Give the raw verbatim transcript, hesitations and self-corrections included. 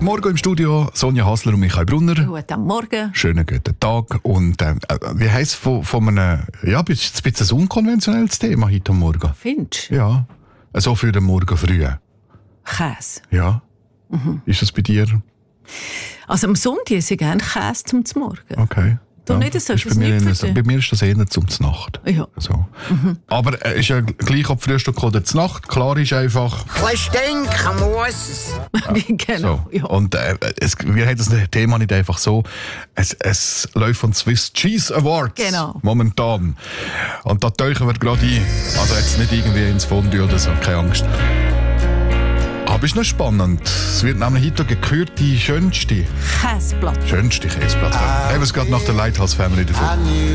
guten Morgen im Studio, Sonja Hasler und Michael Brunner. Guten Morgen. Schönen guten Tag. Und äh, wie heisst es von, von einem, ja, ein bisschen ein unkonventionelles Thema heute am Morgen? Findest du? Ja, so für den Morgen früh. Käse. Ja. Mhm. Ist das bei dir? Also am Sonntag esse ich gerne Käse zum Morgen. Okay. Du ja. nicht, das ist ist bei, mir nicht in, bei mir ist das eher zum Nacht. Ja. So. Mhm. Aber es äh, ist ja gleich ob Frühstück oder zur Nacht. Klar ist einfach... Ein stinken muss es. Genau, so. ja. Und äh, es, wir haben das Thema nicht einfach so. Es, es läuft von Swiss Cheese Awards. Genau. Momentan. Und da tauchen wir gerade ein. Also jetzt nicht irgendwie ins Fondue oder so, keine Angst. Aber ist noch spannend. Es wird nämlich heute gekürt die schönste, Käseplatte. schönste Käseplatte. Haben wir es gerade nach der Lighthouse Family davon.